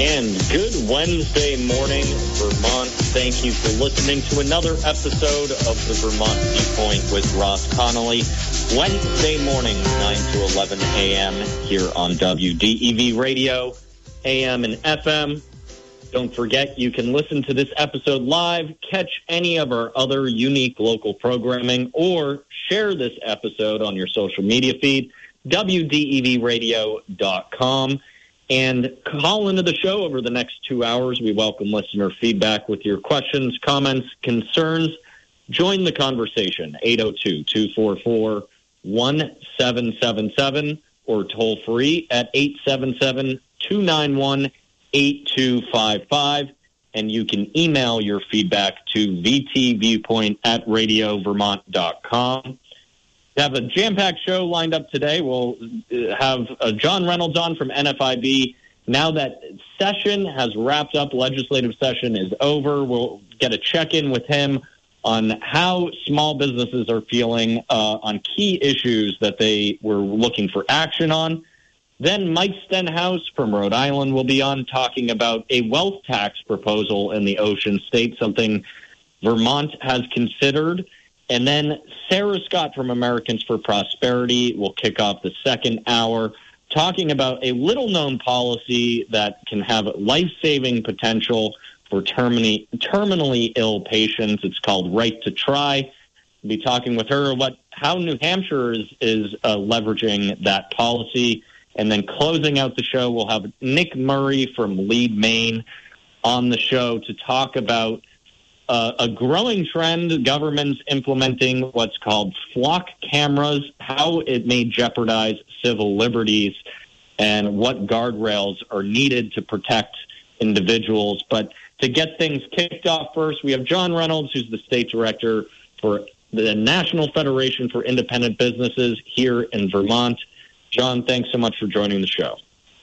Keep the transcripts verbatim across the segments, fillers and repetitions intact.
And good Wednesday morning, Vermont. Thank you for listening to another episode of the Vermont Viewpoint with Ross Connolly. Wednesday morning, nine to eleven a.m. here on W D E V Radio, A M and F M. Don't forget, you can listen to this episode live, catch any of our other unique local programming, or share this episode on your social media feed, W D E V radio dot com. And call into the show over the next two hours. We welcome listener feedback with your questions, comments, concerns. Join the conversation, eight oh two, two four four, one seven seven seven, or toll free at eight seven seven, two nine one, eight two five five. And you can email your feedback to v t viewpoint at radio vermont dot com. We have a jam-packed show lined up today. We'll have uh, John Reynolds on from N F I B. Now that session has wrapped up, legislative session is over, we'll get a check-in with him on how small businesses are feeling uh, on key issues that they were looking for action on. Then Mike Stenhouse from Rhode Island will be on talking about a wealth tax proposal in the Ocean State, something Vermont has considered. And then Sarah Scott from Americans for Prosperity will kick off the second hour, talking about a little-known policy that can have life-saving potential for terminally, terminally ill patients. It's called Right to Try. We'll be talking with her about how New Hampshire is, is uh, leveraging that policy. And then closing out the show, we'll have Nick Murray from Lead, Maine on the show to talk about Uh, a growing trend, governments implementing what's called flock cameras, how it may jeopardize civil liberties, and what guardrails are needed to protect individuals. But to get things kicked off first, we have John Reynolds, who's the state director for the National Federation for Independent Businesses here in Vermont. John, thanks so much for joining the show.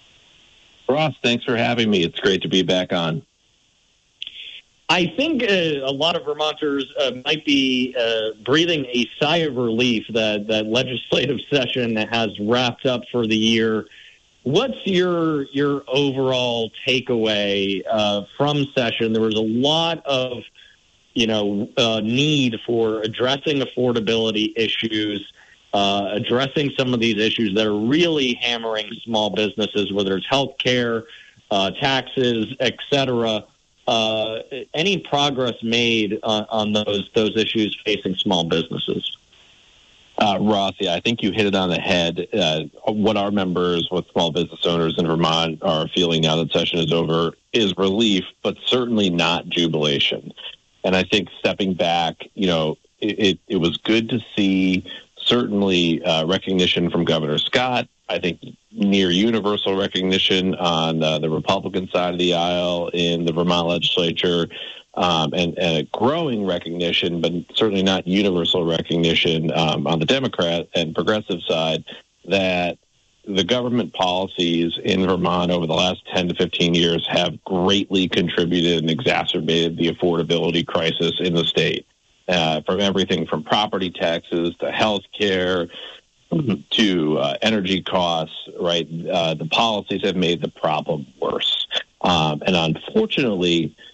Ross, thanks for having me. It's great to be back on. I think uh, a lot of Vermonters uh, might be uh, breathing a sigh of relief that that legislative session has wrapped up for the year. What's your your overall takeaway uh, from session? There was a lot of, you know, uh, need for addressing affordability issues, uh, addressing some of these issues that are really hammering small businesses, whether it's healthcare, uh, taxes, et cetera. Uh, any progress made on, on those those issues facing small businesses? Uh, Ross, yeah, I think you hit it on the head. Uh, what our members, what small business owners in Vermont are feeling now that session is over is relief, but certainly not jubilation. And I think stepping back, you know, it, it, it was good to see certainly uh, recognition from Governor Scott. I think near universal recognition on uh, the Republican side of the aisle in the Vermont legislature, um, and, and a growing recognition, but certainly not universal recognition um, on the Democrat and progressive side, that the government policies in Vermont over the last ten to fifteen years have greatly contributed and exacerbated the affordability crisis in the state, uh, from everything from property taxes to health care, to uh, energy costs, right? Uh, the policies have made the problem worse. Um, and unfortunately,